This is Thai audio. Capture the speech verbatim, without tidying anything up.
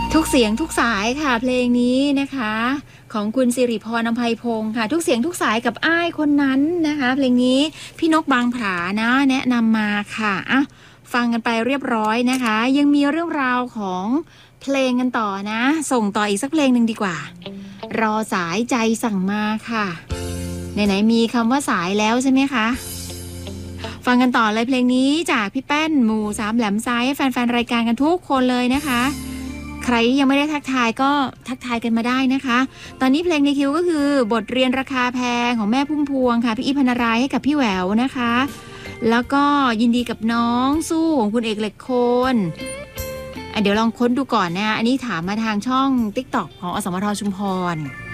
ทุกเสียงทุกสายค่ะเพลงนี้นะคะของคุณสิริพรอำไพพงศ์ค่ะทุกเสียงทุกสายกับอ้ายคนนั้นนะคะเพลงนี้พี่นกบางผานะแนะนำมาค่ะอ่ะฟังกันไปเรียบร้อยนะคะยังมีเรื่องราวของเพลงกันต่อนะส่งต่ออีกสักเพลงหนึ่งดีกว่ารอสายใจสั่งมาค่ะไหนๆมีคำว่าสายแล้วใช่ไหมคะฟังกันต่อเลยเพลงนี้จากพี่แป้นหมู่สามแหลมซ้ายให้แฟนๆรายการกันทุกคนเลยนะคะใครยังไม่ได้ทักทายก็ทักทายกันมาได้นะคะตอนนี้เพลงในคิวก็คือบทเรียนราคาแพงของแม่พุ่มพวงค่ะพี่อีพนารายให้กับพี่แหววนะคะแล้วก็ยินดีกับน้องสู้ของคุณเอกเหล็กโคนเดี๋ยวลองค้นดูก่อนนะอันนี้ถามมาทางช่อง ติ๊กต็อก ของอสมทชุมพร